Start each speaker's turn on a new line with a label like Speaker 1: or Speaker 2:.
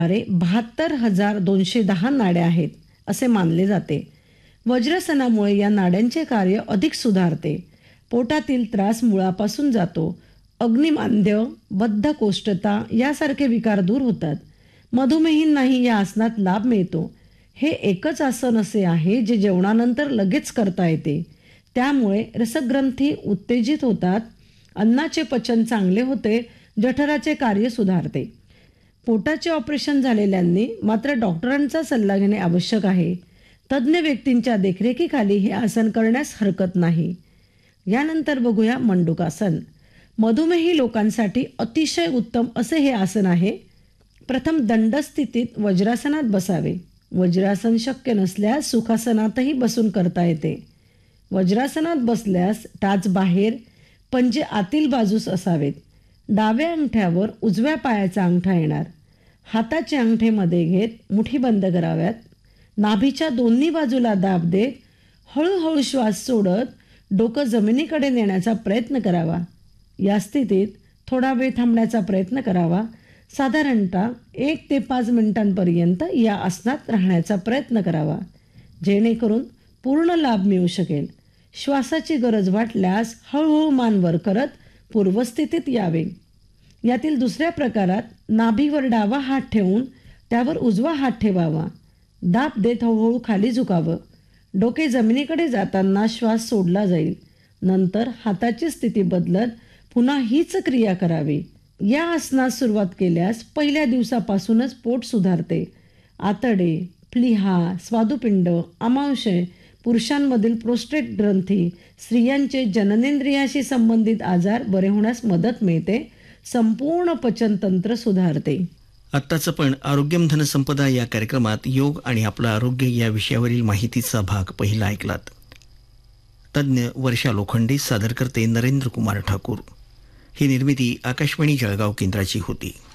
Speaker 1: सुमारे 72,210 नाड्या आहेत असे मानले जाते. वज्रासनामुळे या नाड्यांचे कार्य अधिक सुधारते. पोटातील त्रास मुळापासून जातो. अग्निमांद्य, बद्धकोष्ठता यासारखे विकार दूर होतात. मधुमेहींनाही या आसनात लाभ मिळतो. हे एकच आसन असे आहे जे जेवणानंतर लगेच करता येते. त्यामुळे रसग्रंथी उत्तेजित होतात, अन्नाचे पचन चांगले होते, जठराचे कार्य सुधारते. पोटाचे ऑपरेशन झालेल्यांनी मात्र डॉक्टरांचा सल्ला घेणे आवश्यक आहे. तज्ज्ञ व्यक्तींच्या देखरेखीखाली हे आसन करण्यास हरकत नाही. यानंतर बघूया मंडूकासन. मधुमेही लोकांसाठी अतिशय उत्तम असे हे आसन आहे. प्रथम दंडस्थितीत वज्रासनात बसावे. वज्रासन शक्य नसल्यास सुखासनातही बसून करता येते. वज्रासनात बसल्यास टाच बाहेर, पंजे आतील बाजूस असावेत. डाव्या अंगठ्यावर उजव्या पायाचा अंगठा येणार. हाताचे अंगठे मध्ये घेत मुठी बंद कराव्यात. नाभीच्या दोन्ही बाजूला दाब देत हळूहळू श्वास सोडत डोकं जमिनीकडे नेण्याचा प्रयत्न करावा. या स्थितीत थोडा वेळ थांबण्याचा प्रयत्न करावा. साधारणतः 1 ते 5 मिनिटांपर्यंत या आसनात राहण्याचा प्रयत्न करावा, जेणेकरून पूर्ण लाभ मिळू शकेल. श्वासाची गरज वाटल्यास हळूहळू मान वर करत पूर्वस्थितीत यावे. यातील दुसऱ्या प्रकारात नाभीवर डावा हात ठेवून त्यावर उजवा हात ठेवावा. दाब देत हळूहळू खाली झुकावं. डोके जमिनीकडे जाताना श्वास सोडला जाईल. नंतर हाताची स्थिती बदलत पुन्हा हीच क्रिया करावी. या आसनास सुरुवात केल्यास पहिल्या दिवसापासूनच पोट सुधारते. आतडे, प्लीहा, स्वादुपिंड, आमाशय, पुरुषांमधील प्रोस्टेट ग्रंथी, स्त्रियांचे जननेंद्रियाशी संबंधित आजार बरे होण्यास मदत मिळते. संपूर्ण पचनतंत्र सुधारते.
Speaker 2: आत्ताचं पण आरोग्यम धनसंपदा या कार्यक्रमात योग आणि आपलं आरोग्य या विषयावरील माहितीचा भाग पहिला ऐकलात. तज्ज्ञ वर्षा लोखंडे, सादर करते नरेंद्र कुमार ठाकूर. ही निर्मिती आकाशवाणी जळगाव केंद्राची होती.